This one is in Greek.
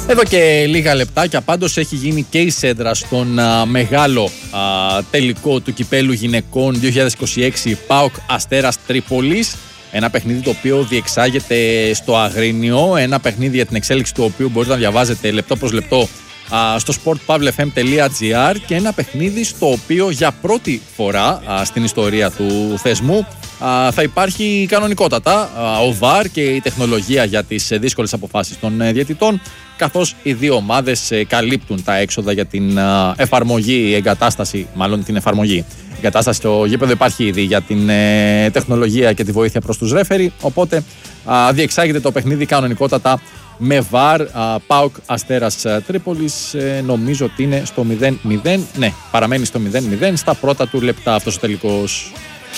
Εδώ και λίγα λεπτάκια πάντως έχει γίνει και η σέντρα στον μεγάλο τελικό του κυπέλου γυναικών 2026 ΠΑΟΚ Αστέρας Τρίπολης. Ένα παιχνίδι το οποίο διεξάγεται στο Αγρίνιο, ένα παιχνίδι για την εξέλιξη του οποίου μπορείτε να διαβάζετε λεπτό προς λεπτό στο sportpavlefm.gr και ένα παιχνίδι στο οποίο για πρώτη φορά στην ιστορία του θεσμού θα υπάρχει κανονικότατα ο VAR και η τεχνολογία για τις δύσκολες αποφάσεις των διαιτητών, καθώς οι δύο ομάδες καλύπτουν τα έξοδα για την εφαρμογή, την εφαρμογή. Η εγκατάσταση στο γήπεδο υπάρχει ήδη για την τεχνολογία και τη βοήθεια προς τους ρέφερι, οπότε διεξάγεται το παιχνίδι κανονικότατα με VAR. ΠΑΟΚ Αστέρας Τρίπολης, νομίζω ότι είναι στο 0-0. Ναι, παραμένει στο 0-0 στα πρώτα του λεπτά αυτός ο τελικός.